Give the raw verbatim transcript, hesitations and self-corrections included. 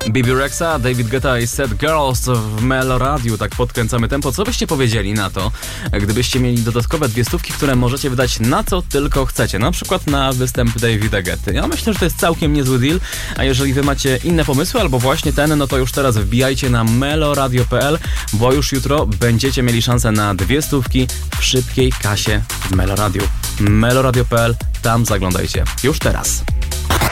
Bebe Rexha, David Guetta i Sad Girls w Melo Radio. Tak podkręcamy tempo. Co byście powiedzieli na to, gdybyście mieli dodatkowe dwie stówki, które możecie wydać na co tylko chcecie? Na przykład na występ Davida Guetty. Ja myślę, że to jest całkiem niezły deal, a jeżeli wy macie inne pomysły albo właśnie ten, no to już teraz wbijajcie na meloradio kropka p l, bo już jutro będziecie mieli szansę na dwie stówki w szybkiej kasie w Melo Radio. meloradio kropka p l, tam zaglądajcie. Już teraz.